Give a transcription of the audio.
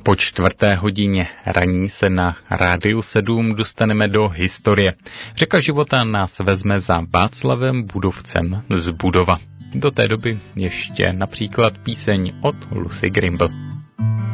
Po 4:00 raní se na Rádiu 7 dostaneme do historie. Řeka života nás vezme za Václavem Budovcem z Budova. Do té doby ještě například píseň od Lucy Grimble.